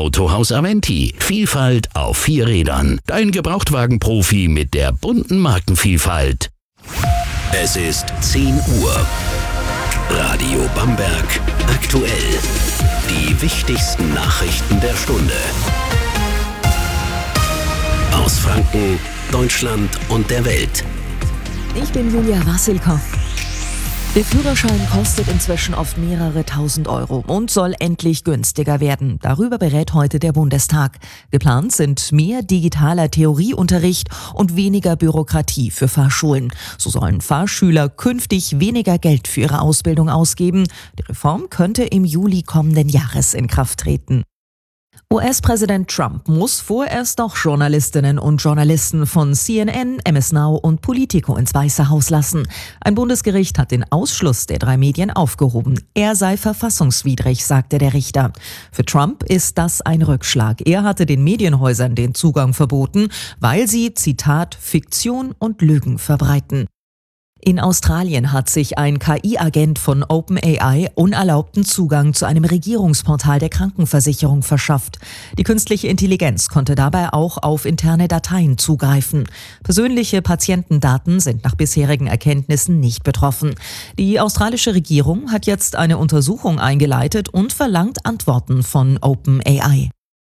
Autohaus Aventi. Vielfalt auf 4 Rädern. Dein Gebrauchtwagenprofi mit der bunten Markenvielfalt. Es ist 10 Uhr. Radio Bamberg aktuell. Die wichtigsten Nachrichten der Stunde. Aus Franken, Deutschland und der Welt. Ich bin Julia Wassilkow. Der Führerschein kostet inzwischen oft mehrere tausend Euro und soll endlich günstiger werden. Darüber berät heute der Bundestag. Geplant sind mehr digitaler Theorieunterricht und weniger Bürokratie für Fahrschulen. So sollen Fahrschüler künftig weniger Geld für ihre Ausbildung ausgeben. Die Reform könnte im Juli kommenden Jahres in Kraft treten. US-Präsident Trump muss vorerst noch Journalistinnen und Journalisten von CNN, MS Now und Politico ins Weiße Haus lassen. Ein Bundesgericht hat den Ausschluss der 3 Medien aufgehoben. Er sei verfassungswidrig, sagte der Richter. Für Trump ist das ein Rückschlag. Er hatte den Medienhäusern den Zugang verboten, weil sie, Zitat, Fiktion und Lügen verbreiten. In Australien hat sich ein KI-Agent von OpenAI unerlaubten Zugang zu einem Regierungsportal der Krankenversicherung verschafft. Die künstliche Intelligenz konnte dabei auch auf interne Dateien zugreifen. Persönliche Patientendaten sind nach bisherigen Erkenntnissen nicht betroffen. Die australische Regierung hat jetzt eine Untersuchung eingeleitet und verlangt Antworten von OpenAI.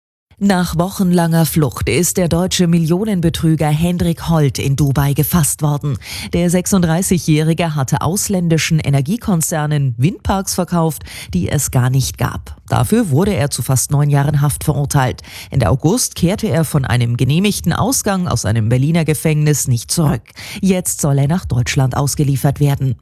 Nach wochenlanger Flucht ist der deutsche Millionenbetrüger Hendrik Holt in Dubai gefasst worden. Der 36-Jährige hatte ausländischen Energiekonzernen Windparks verkauft, die es gar nicht gab. Dafür wurde er zu fast 9 Jahren Haft verurteilt. Ende August kehrte er von einem genehmigten Ausgang aus einem Berliner Gefängnis nicht zurück. Jetzt soll er nach Deutschland ausgeliefert werden.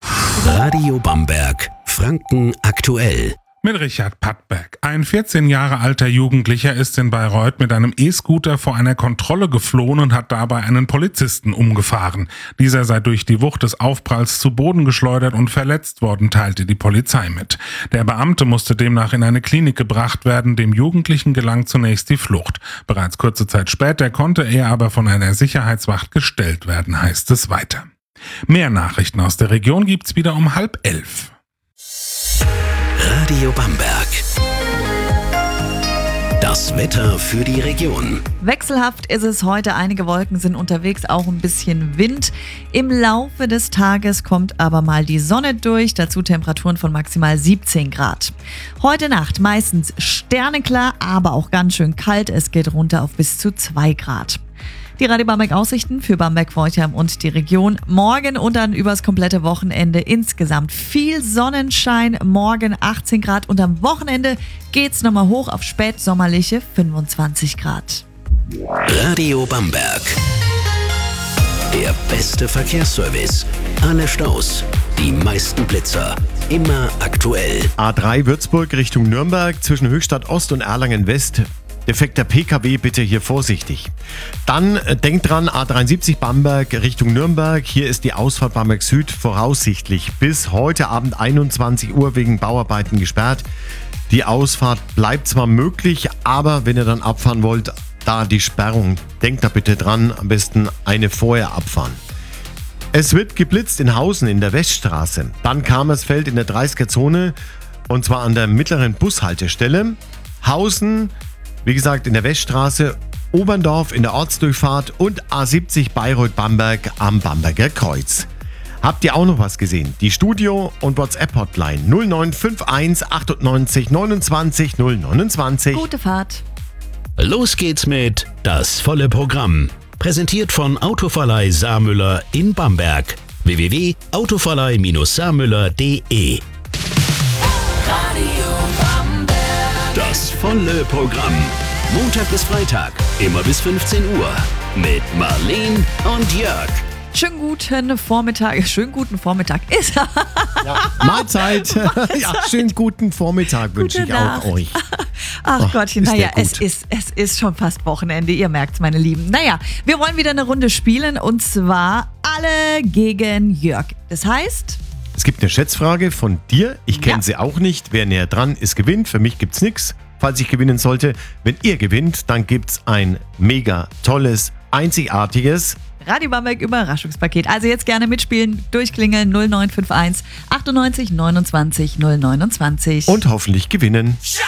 Radio Bamberg, Franken aktuell. Mit Richard Pattberg. Ein 14 Jahre alter Jugendlicher ist in Bayreuth mit einem E-Scooter vor einer Kontrolle geflohen und hat dabei einen Polizisten umgefahren. Dieser sei durch die Wucht des Aufpralls zu Boden geschleudert und verletzt worden, teilte die Polizei mit. Der Beamte musste demnach in eine Klinik gebracht werden. Dem Jugendlichen gelang zunächst die Flucht. Bereits kurze Zeit später konnte er aber von einer Sicherheitswacht gestellt werden, heißt es weiter. Mehr Nachrichten aus der Region gibt's wieder um 10:30. Radio Bamberg. Das Wetter für die Region. Wechselhaft ist es heute. Einige Wolken sind unterwegs, auch ein bisschen Wind. Im Laufe des Tages kommt aber mal die Sonne durch. Dazu Temperaturen von maximal 17 Grad. Heute Nacht meistens sternenklar, aber auch ganz schön kalt. Es geht runter auf bis zu 2 Grad. Die Radio Bamberg Aussichten für Bamberg-Forchheim und die Region. Morgen und dann übers komplette Wochenende insgesamt viel Sonnenschein. Morgen 18 Grad und am Wochenende geht's nochmal hoch auf spätsommerliche 25 Grad. Radio Bamberg. Der beste Verkehrsservice. Alle Staus, die meisten Blitzer. Immer aktuell. A3 Würzburg Richtung Nürnberg zwischen Höchstadt Ost und Erlangen West. Defekter PKW, bitte hier vorsichtig. Dann denkt dran, A73 Bamberg Richtung Nürnberg. Hier ist die Ausfahrt Bamberg Süd voraussichtlich bis heute Abend 21 Uhr wegen Bauarbeiten gesperrt. Die Ausfahrt bleibt zwar möglich, aber wenn ihr dann abfahren wollt, da die Sperrung, denkt da bitte dran, am besten eine vorher abfahren. Es wird geblitzt in Hausen in der Weststraße. Dann Kamersfeld in der 30er-Zone und zwar an der mittleren Bushaltestelle. Hausen, wie gesagt, in der Weststraße, Oberndorf in der Ortsdurchfahrt und A70 Bayreuth-Bamberg am Bamberger Kreuz. Habt ihr auch noch was gesehen? Die Studio- und WhatsApp-Hotline 0951 98 29 029. Gute Fahrt. Los geht's mit Das volle Programm. Präsentiert von Autoverleih Saarmüller in Bamberg. www.autoverleih-saarmüller.de. Das volle Programm. Montag bis Freitag, immer bis 15 Uhr. Mit Marleen und Jörg. Schönen guten Vormittag ist er. Ja, Mahlzeit. Ja, schönen guten Vormittag wünsche ich auch euch. Ach Gottchen, ist naja, der es gut. ist schon fast Wochenende, ihr merkt's, meine Lieben. Naja, wir wollen wieder eine Runde spielen und zwar alle gegen Jörg. Das heißt... Es gibt eine Schätzfrage von dir. Ich kenne sie auch nicht. Wer näher dran ist, gewinnt. Für mich gibt's nichts. Falls ich gewinnen sollte, wenn ihr gewinnt, dann gibt's ein mega tolles, einzigartiges Radio Bamberg Überraschungspaket. Also jetzt gerne mitspielen, durchklingeln 0951 98 29 029. und hoffentlich gewinnen.